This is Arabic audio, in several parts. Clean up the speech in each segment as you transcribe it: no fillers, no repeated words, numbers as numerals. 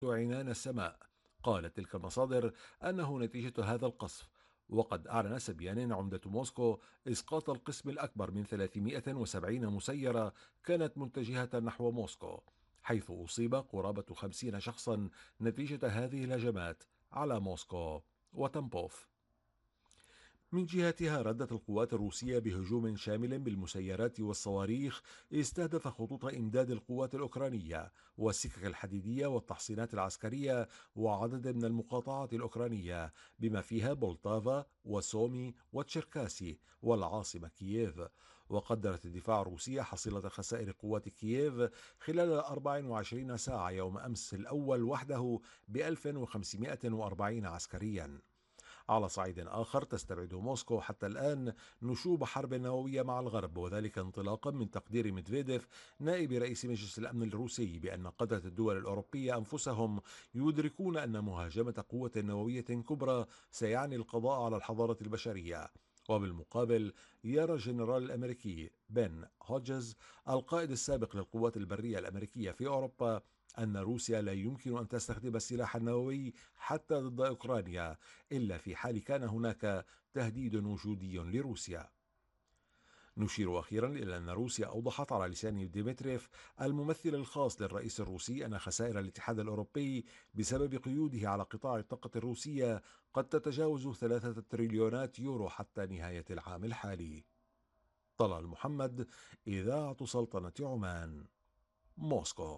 عنان السماء. قالت تلك المصادر أنه نتيجة هذا القصف. وقد أعلن سبيان عمدة موسكو إسقاط القسم الأكبر من 370 مسيرة كانت متجهة نحو موسكو، حيث أصيب قرابة 50 شخصا نتيجة هذه الهجمات على موسكو وتمبوف. من جهتها ردت القوات الروسية بهجوم شامل بالمسيرات والصواريخ استهدف خطوط إمداد القوات الأوكرانية والسكك الحديدية والتحصينات العسكرية وعدد من المقاطعات الأوكرانية بما فيها بولتافا وسومي وتشيركاسي والعاصمة كييف. وقدرت الدفاع الروسي حصيلة خسائر قوات كييف خلال 24 ساعة يوم أمس الأول وحده ب 1540 عسكريا. على صعيد آخر، تستبعد موسكو حتى الآن نشوب حرب نووية مع الغرب، وذلك انطلاقا من تقدير ميدفيديف نائب رئيس مجلس الأمن الروسي بأن قادة الدول الأوروبية أنفسهم يدركون أن مهاجمة قوة نووية كبرى سيعني القضاء على الحضارة البشرية. وبالمقابل، يرى الجنرال الأمريكي بن هوجز القائد السابق للقوات البرية الأمريكية في أوروبا أن روسيا لا يمكن أن تستخدم السلاح النووي حتى ضد أوكرانيا إلا في حال كان هناك تهديد وجودي لروسيا. نشير أخيرا إلى أن روسيا أوضحت على لسان ديمتريف الممثل الخاص للرئيس الروسي أن خسائر الاتحاد الأوروبي بسبب قيوده على قطاع الطاقة الروسية قد تتجاوز 3 تريليونات يورو حتى نهاية العام الحالي. طلال محمد، إذاعة سلطنة عمان، موسكو.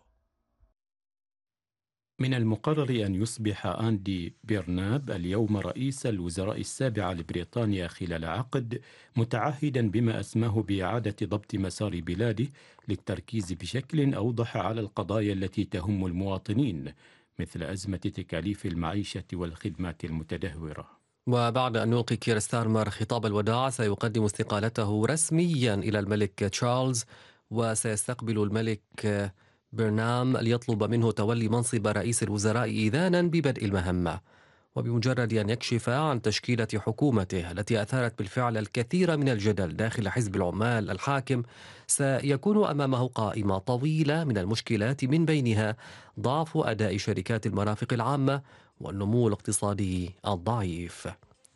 من المقرر أن يصبح أندي بيرناب اليوم رئيس الوزراء السابع لبريطانيا خلال عقد، متعهدا بما أسماه بإعادة ضبط مسار بلاده للتركيز بشكل أوضح على القضايا التي تهم المواطنين، مثل أزمة تكاليف المعيشة والخدمات المتدهورة. وبعد أن يلقي كير ستارمر خطاب الوداع، سيقدم استقالته رسميا إلى الملك تشارلز، وسيستقبل الملك برنام ليطلب منه تولي منصب رئيس الوزراء إذانا ببدء المهمة. وبمجرد أن يكشف عن تشكيلة حكومته التي أثارت بالفعل الكثير من الجدل داخل حزب العمال الحاكم، سيكون أمامه قائمة طويلة من المشكلات، من بينها ضعف أداء شركات المرافق العامة والنمو الاقتصادي الضعيف.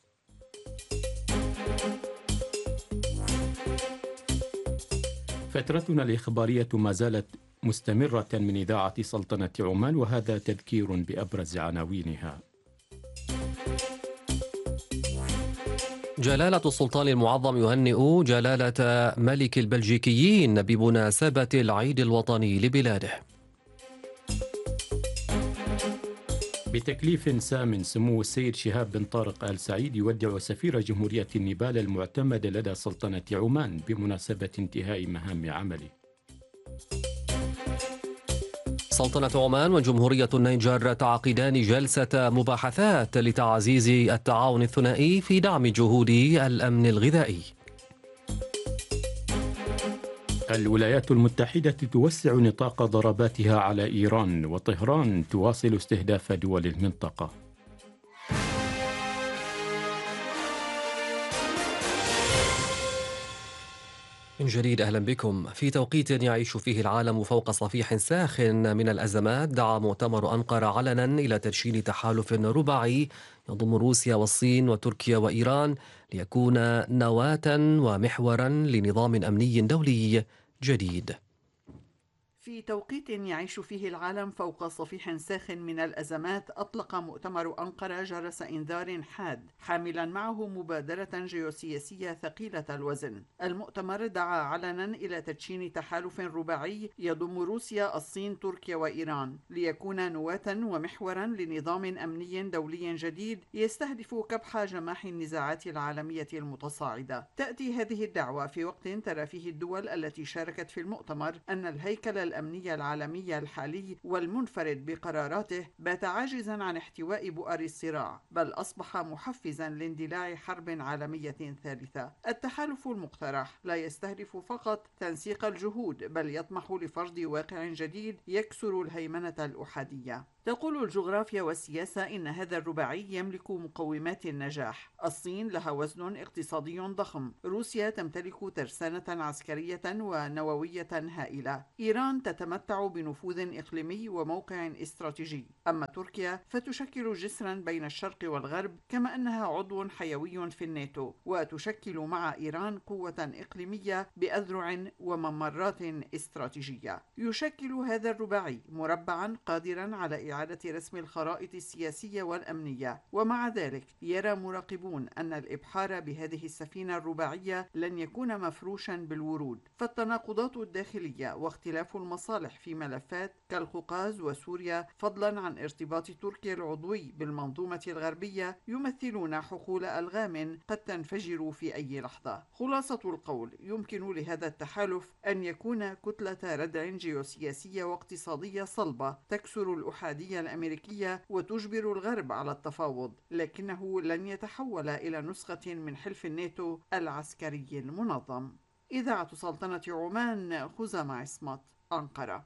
فترتنا الإخبارية ما زالت مستمرة من إذاعة سلطنة عمان، وهذا تذكير بأبرز عناوينها. جلالة السلطان المعظم يهنئ جلالة ملك البلجيكيين بمناسبة العيد الوطني لبلاده. بتكليف سام، سمو السيد شهاب بن طارق آل سعيد يودع سفير جمهورية النيبال المعتمد لدى سلطنة عمان بمناسبة انتهاء مهام عمله. سلطنة عمان وجمهورية النيجر تعقدان جلسة مباحثات لتعزيز التعاون الثنائي في دعم جهود الأمن الغذائي. الولايات المتحدة توسع نطاق ضرباتها على إيران، وطهران تواصل استهداف دول المنطقة. من جديد أهلا بكم. في توقيت يعيش فيه العالم فوق صفيح ساخن من الأزمات، دعا مؤتمر أنقرة علنا إلى تدشين تحالف رباعي يضم روسيا والصين وتركيا وإيران، ليكون نواة ومحورا لنظام أمني دولي جديد. في توقيت يعيش فيه العالم فوق صفيح ساخن من الأزمات، أطلق مؤتمر أنقرة جرس إنذار حاد حاملا معه مبادرة جيوسياسية ثقيلة الوزن. المؤتمر دعا علنا إلى تدشين تحالف رباعي يضم روسيا، الصين، تركيا وإيران، ليكون نواة ومحورا لنظام أمني دولي جديد يستهدف كبح جماح النزاعات العالمية المتصاعدة. تأتي هذه الدعوة في وقت ترى فيه الدول التي شاركت في المؤتمر أن الهيكل الأمنية العالمية الحالي والمنفرد بقراراته بات عاجزا عن احتواء بؤر الصراع، بل أصبح محفزا لاندلاع حرب عالمية ثالثة. التحالف المقترح لا يستهدف فقط تنسيق الجهود، بل يطمح لفرض واقع جديد يكسر الهيمنة الأحادية. تقول الجغرافيا والسياسة إن هذا الرباعي يملك مقومات النجاح. الصين لها وزن اقتصادي ضخم، روسيا تمتلك ترسانة عسكرية ونووية هائلة، إيران تتمتع بنفوذ إقليمي وموقع استراتيجي، أما تركيا فتشكل جسرا بين الشرق والغرب، كما أنها عضو حيوي في الناتو، وتشكل مع إيران قوة إقليمية بأذرع وممرات استراتيجية. يشكل هذا الرباعي مربعا قادرا على إعادة رسم الخرائط السياسية والأمنية، ومع ذلك يرى مراقبون أن الإبحار بهذه السفينة الرباعية لن يكون مفروشا بالورود، فالتناقضات الداخلية واختلاف المصالح في ملفات كالقوقاز وسوريا، فضلا عن ارتباط تركيا العضوي بالمنظومة الغربية، يمثلون حقول ألغام قد تنفجر في أي لحظة. خلاصة القول، يمكن لهذا التحالف أن يكون كتلة ردع جيوسياسية واقتصادية صلبة تكسر الأحادية الأمريكية وتجبر الغرب على التفاوض، لكنه لن يتحول إلى نسخة من حلف الناتو العسكري المنظم. إذاعة سلطنة عمان، خزامة عصمت، أنقرة.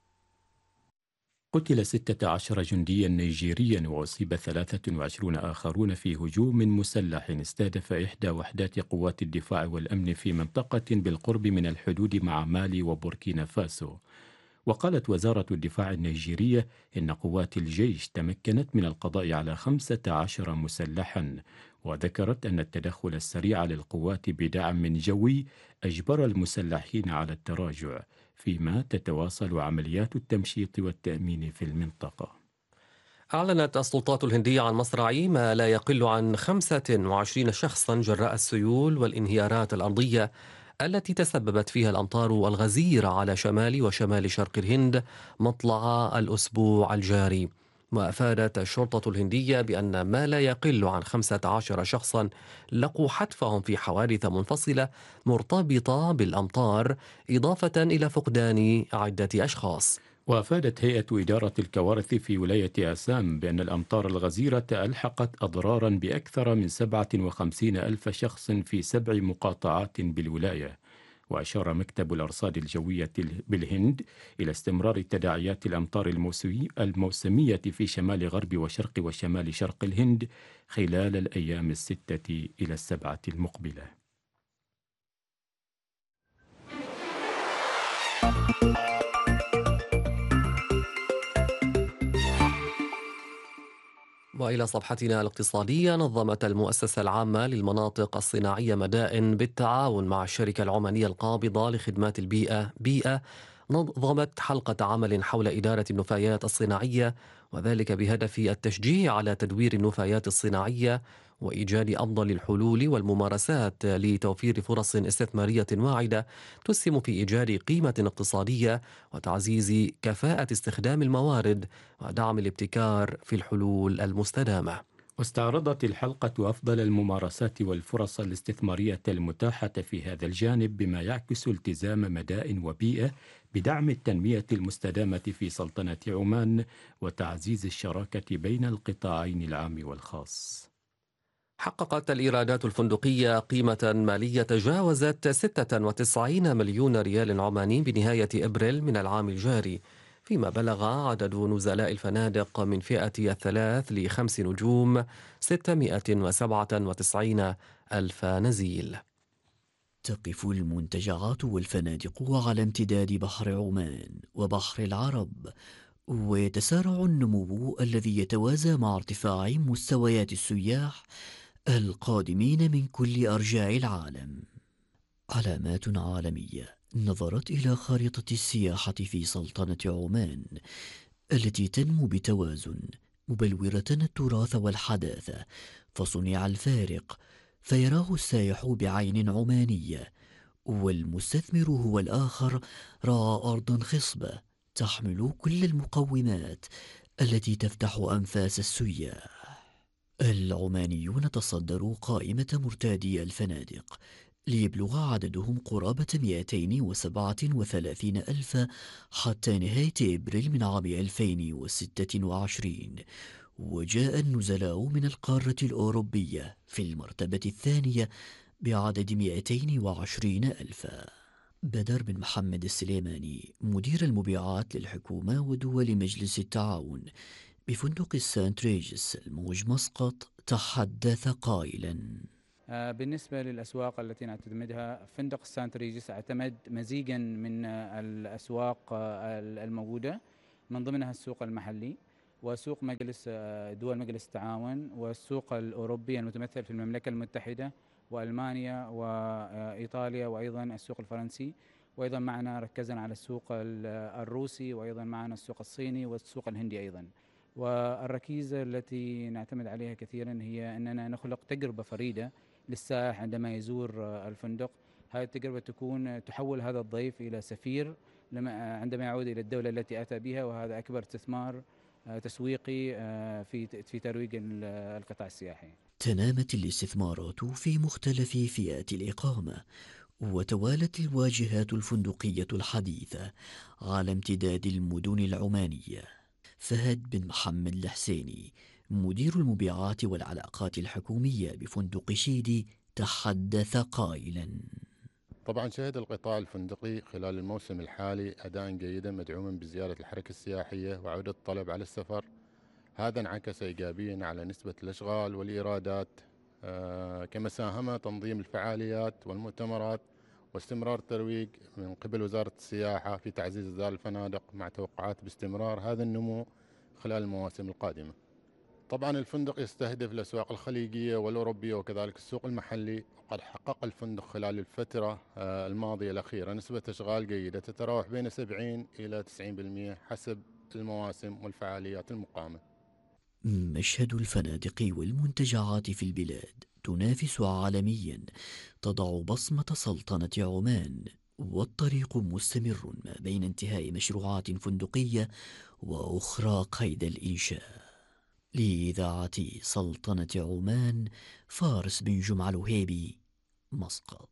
قتل 16 جنديا نيجيريا وأصيب 23 آخرون في هجوم مسلح استهدف إحدى وحدات قوات الدفاع والأمن في منطقة بالقرب من الحدود مع مالي وبوركينا فاسو. وقالت وزارة الدفاع النيجيرية إن قوات الجيش تمكنت من القضاء على 15 مسلحا، وذكرت أن التدخل السريع للقوات بدعم جوي أجبر المسلحين على التراجع، فيما تتواصل عمليات التمشيط والتأمين في المنطقة. أعلنت السلطات الهندية عن مصرع ما لا يقل عن 25 شخصا جراء السيول والانهيارات الأرضية التي تسببت فيها الأمطار الغزيرة على شمال وشمال شرق الهند مطلع الأسبوع الجاري. وأفادت الشرطة الهندية بأن ما لا يقل عن 15 شخصا لقوا حتفهم في حوادث منفصلة مرتبطة بالأمطار، إضافة إلى فقدان عدة أشخاص. وأفادت هيئة إدارة الكوارث في ولاية آسام بأن الأمطار الغزيرة ألحقت أضرارا بأكثر من 57 ألف شخص في 7 مقاطعات بالولاية. وأشار مكتب الأرصاد الجوية بالهند إلى استمرار تداعيات الأمطار الموسمية في شمال غرب وشرق وشمال شرق الهند خلال الأيام 6 إلى 7 المقبلة. وإلى صفحتنا الاقتصادية. نظمت المؤسسة العامة للمناطق الصناعية مدائن بالتعاون مع الشركة العمانية القابضة لخدمات البيئة بيئة نظمت حلقة عمل حول إدارة النفايات الصناعية، وذلك بهدف التشجيع على تدوير النفايات الصناعية وإيجاد أفضل الحلول والممارسات لتوفير فرص استثمارية واعدة تسهم في إيجاد قيمة اقتصادية وتعزيز كفاءة استخدام الموارد ودعم الابتكار في الحلول المستدامة. واستعرضت الحلقة أفضل الممارسات والفرص الاستثمارية المتاحة في هذا الجانب، بما يعكس التزام مدائن وبيئة بدعم التنمية المستدامة في سلطنة عمان وتعزيز الشراكة بين القطاعين العام والخاص. حققت الإيرادات الفندقية قيمة مالية تجاوزت 96 مليون ريال عماني بنهاية إبريل من العام الجاري، فيما بلغ عدد نزلاء الفنادق من فئة 3 ل5 نجوم 697 ألف نزيل. تقف المنتجعات والفنادق على امتداد بحر عمان وبحر العرب، ويتسارع النمو الذي يتوازى مع ارتفاع مستويات السياح القادمين من كل أرجاء العالم. علامات عالمية نظرت إلى خارطة السياحة في سلطنة عمان التي تنمو بتوازن، مبلورة التراث والحداثة، فصنع الفارق فيراه السائح بعين عمانية، والمستثمر هو الآخر رأى أرضا خصبة تحمل كل المقومات التي تفتح أنفاس السياح. العمانيون تصدروا قائمة مرتادي الفنادق ليبلغ عددهم قرابة 237 ألف حتى نهاية إبريل من عام 2026، وجاء النزلاء من القارة الأوروبية في المرتبة الثانية بعدد 220 ألفا. بدر بن محمد السليماني مدير المبيعات للحكومة ودول مجلس التعاون بفندق السانت ريجس الموج مسقط تحدث قائلا: بالنسبة للأسواق التي نعتمدها، فندق سانت ريجس اعتمد مزيجا من الأسواق الموجودة، من ضمنها السوق المحلي وسوق دول مجلس التعاون والسوق الأوروبي المتمثل في المملكة المتحدة وألمانيا وإيطاليا وأيضا السوق الفرنسي، وأيضا معنا ركزنا على السوق الروسي، وأيضا معنا السوق الصيني والسوق الهندي أيضا. والركيزة التي نعتمد عليها كثيرا هي أننا نخلق تجربة فريدة للسائح عندما يزور الفندق. هذه التجربة تحول هذا الضيف إلى سفير عندما يعود إلى الدولة التي أتى بها، وهذا أكبر استثمار تسويقي في ترويج القطاع السياحي. تنامت الاستثمارات في مختلف فئات الإقامة، وتوالت الواجهات الفندقية الحديثة على امتداد المدن العمانية. فهد بن محمد الحسيني مدير المبيعات والعلاقات الحكومية بفندق شيدي تحدث قائلا: طبعا شهد القطاع الفندقي خلال الموسم الحالي أداء جيدا مدعوما بزيادة الحركة السياحية وعودة الطلب على السفر. هذا انعكس إيجابيا على نسبة الأشغال والإيرادات، كما ساهم تنظيم الفعاليات والمؤتمرات واستمرار الترويج من قبل وزارة السياحة في تعزيز أداء الفنادق، مع توقعات باستمرار هذا النمو خلال المواسم القادمة. طبعا الفندق يستهدف الأسواق الخليجية والأوروبية وكذلك السوق المحلي، وقد حقق الفندق خلال الفترة الماضية الأخيرة نسبة أشغال جيدة تتراوح بين 70 إلى 90% حسب المواسم والفعاليات المقامة. مشهد الفنادق والمنتجعات في البلاد تنافس عالميا، تضع بصمة سلطنة عمان، والطريق مستمر ما بين انتهاء مشروعات فندقية وأخرى قيد الإنشاء. لإذاعة سلطنة عمان، فارس بن جمعة الوهيبي، مسقط.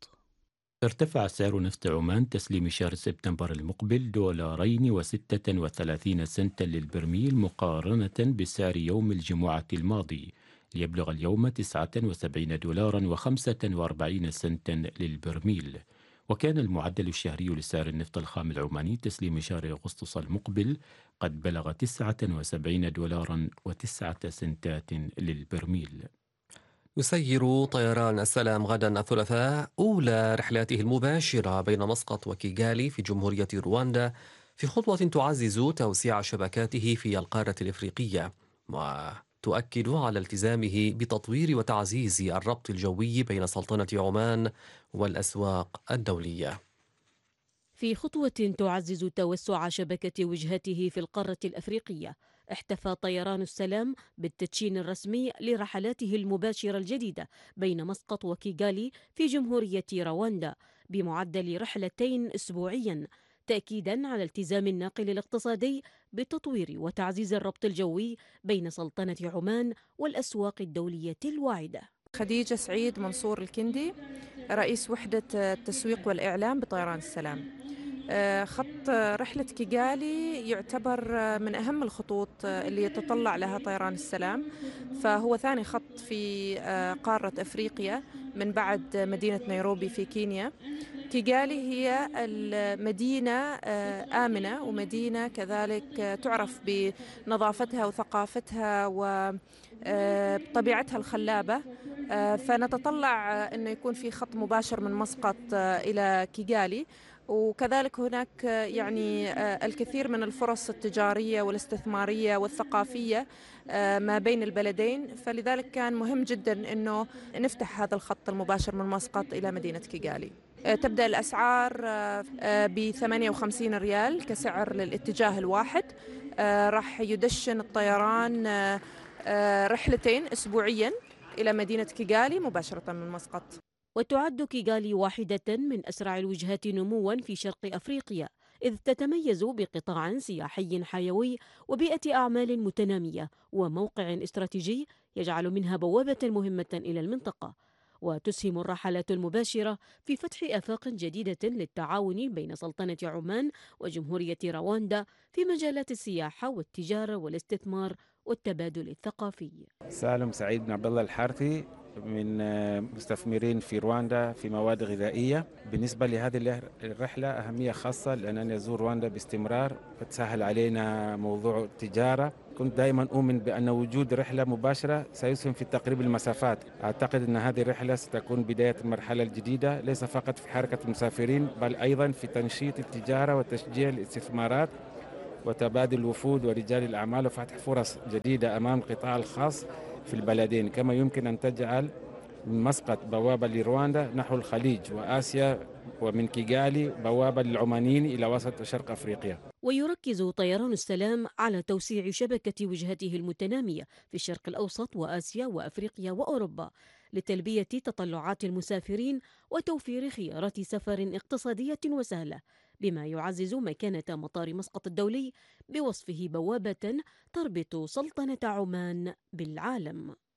ارتفع سعر نفط عمان تسليم شهر سبتمبر المقبل $2.36 للبرميل مقارنة بسعر يوم الجمعة الماضي، ليبلغ اليوم $79.45 للبرميل. وكان المعدل الشهري لسعر النفط الخام العماني تسليم شهر أغسطس المقبل قد بلغ $79.09 للبرميل. يسير طيران السلام غدا الثلاثاء أولى رحلاته المباشرة بين مسقط وكيغالي في جمهورية رواندا، في خطوة تعزز توسيع شبكاته في القارة الإفريقية، وتؤكد على التزامه بتطوير وتعزيز الربط الجوي بين سلطنة عمان والأسواق الدولية. في خطوة تعزز توسع شبكة وجهته في القارة الأفريقية، احتفى طيران السلام بالتدشين الرسمي لرحلاته المباشرة الجديدة بين مسقط وكيغالي في جمهورية رواندا بمعدل رحلتين أسبوعيا، تأكيدا على التزام الناقل الاقتصادي بتطوير وتعزيز الربط الجوي بين سلطنة عمان والأسواق الدولية الواعدة. خديجة سعيد منصور الكندي، رئيس وحدة التسويق والإعلام بطيران السلام. خط رحلة كيغالي يعتبر من أهم الخطوط اللي يتطلع لها طيران السلام، فهو ثاني خط في قارة أفريقيا من بعد مدينة نيروبي في كينيا. كيغالي هي المدينة آمنة، ومدينة كذلك تعرف بنظافتها وثقافتها وطبيعتها الخلابة، فنتطلع أنه يكون في خط مباشر من مسقط إلى كيغالي. وكذلك هناك يعني الكثير من الفرص التجارية والاستثمارية والثقافية ما بين البلدين، فلذلك كان مهم جدا أنه نفتح هذا الخط المباشر من مسقط إلى مدينة كيغالي. تبدأ الأسعار ب58 ريال كسعر للاتجاه الواحد. راح يدشن الطيران رحلتين أسبوعيا إلى مدينة كيغالي مباشرة من مسقط. وتعد كيغالي واحدة من أسرع الوجهات نمواً في شرق أفريقيا، إذ تتميز بقطاع سياحي حيوي وبيئة أعمال متنامية وموقع استراتيجي يجعل منها بوابة مهمة إلى المنطقة. وتسهم الرحلات المباشرة في فتح آفاق جديدة للتعاون بين سلطنة عمان وجمهورية رواندا في مجالات السياحة والتجارة والاستثمار والتبادل الثقافي. سالم سعيد بن عبد الله الحارثي، من مستثمرين في رواندا في مواد غذائية. بالنسبة لهذه الرحلة أهمية خاصة لأننا نزور رواندا باستمرار، فتسهل علينا موضوع التجارة. كنت دائما أؤمن بأن وجود رحلة مباشرة سيسهم في تقريب المسافات. أعتقد أن هذه الرحلة ستكون بداية المرحلة الجديدة، ليس فقط في حركة المسافرين بل أيضا في تنشيط التجارة وتشجيع الاستثمارات وتبادل الوفود ورجال الأعمال وفتح فرص جديدة أمام القطاع الخاص في البلدين. كما يمكن أن تجعل من مسقط بوابة لرواندا نحو الخليج وآسيا، ومن كيغالي بوابة للعمانيين إلى وسط وشرق أفريقيا. ويركز طيران السلام على توسيع شبكة وجهته المتنامية في الشرق الأوسط وآسيا وأفريقيا وأوروبا لتلبية تطلعات المسافرين وتوفير خيارات سفر اقتصادية وسهلة، بما يعزز مكانة مطار مسقط الدولي بوصفه بوابة تربط سلطنة عمان بالعالم.